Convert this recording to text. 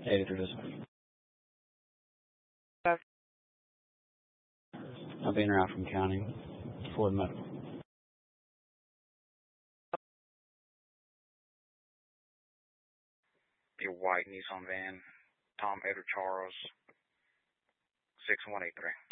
83 dispatch. I'm being around from county. Ford Medical. Your white Nissan van, Tom Edward Charles, 6183.